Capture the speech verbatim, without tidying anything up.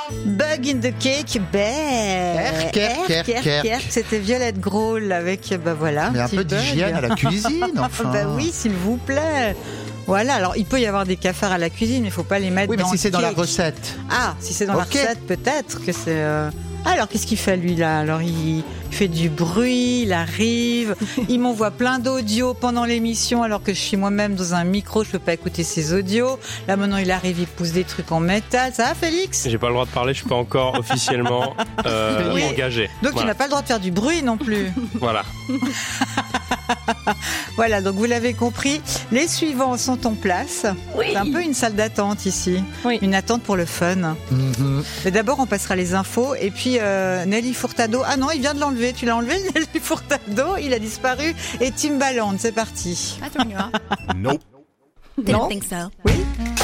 Bug in the cake, bear. Kerk, kerk, kerk, kerk. C'était Violette Grohl avec, bah voilà. Mais un petit peu bug. d'hygiène à la cuisine, enfin. Bah oui, s'il vous plaît. Voilà, alors il peut y avoir des cafards à la cuisine, mais il ne faut pas les mettre Oui, mais dans si le c'est dans la cake. recette. Ah, si c'est dans Ok. la recette, peut-être que c'est... euh, Alors, qu'est-ce qu'il fait, lui, là? Alors, il fait du bruit, il arrive, il m'envoie plein d'audios pendant l'émission, alors que je suis moi-même dans un micro, je peux pas écouter ses audios. Là, maintenant, il arrive, il pousse des trucs en métal. Ça va, Félix? J'ai pas le droit de parler, je suis pas encore officiellement euh, Oui. engagé. Donc, voilà. tu n'as pas le droit de faire du bruit non plus. Voilà. Voilà, donc vous l'avez compris, les suivants sont en place. Oui. C'est un peu une salle d'attente ici. Oui. Une attente pour le fun. Mhm. Mais d'abord, on passera les infos. Et puis, euh, Nelly Furtado. Ah non, il vient de l'enlever. Tu l'as enlevé, Nelly Furtado? Il a disparu. Et Timbaland, c'est parti. Attends, on y va. Nope. Didn't Non. think so. Oui.